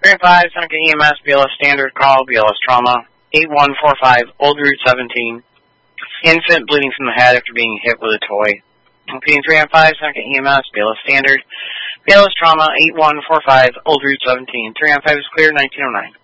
305, Seneca EMS, BLS standard call, BLS trauma, 8145, Old Route 17. Infant bleeding from the head after being hit with a toy. Repeating 305, Seneca EMS, BLS standard, BLS trauma, 8145, Old Route 17. 305 is clear, 1909.